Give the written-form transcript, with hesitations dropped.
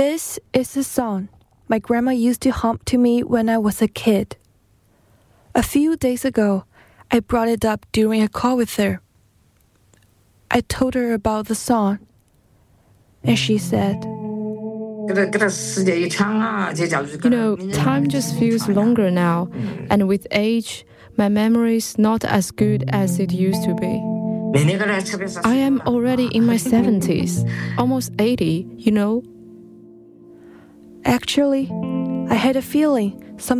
This is a song my grandma used to hum to me when I was a kid. A few days ago, I brought it up during a call with her. I told her about the song, and she said, Time just feels longer now, and with age, my memory is not as good as it used to be. I am already in my 70s, almost 80, Actually, I had a feeling